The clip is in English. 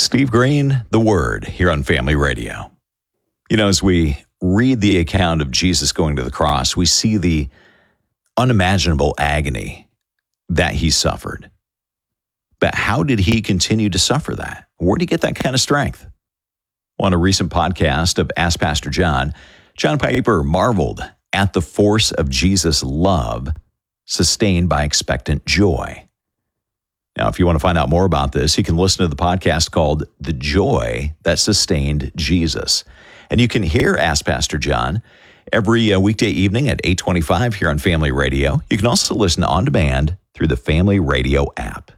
Steve Green, The Word, here on Family Radio. You know, as we read the account of Jesus going to the cross, we see the unimaginable agony that he suffered. But how did he continue to suffer that? Where did he get that kind of strength? On a recent podcast of Ask Pastor John, John Piper marveled at the force of Jesus' love sustained by expectant joy. Now, if you want to find out more about this, you can listen to the podcast called The Joy That Sustained Jesus. And you can hear Ask Pastor John every weekday evening at 8:25 here on Family Radio. You can also listen on demand through the Family Radio app.